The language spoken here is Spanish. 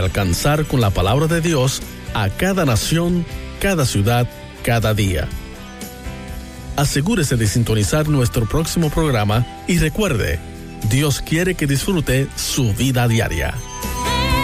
para alcanzar con la palabra de Dios a cada nación, cada ciudad, cada día. Asegúrese de sintonizar nuestro próximo programa y recuerde, Dios quiere que disfrute su vida diaria.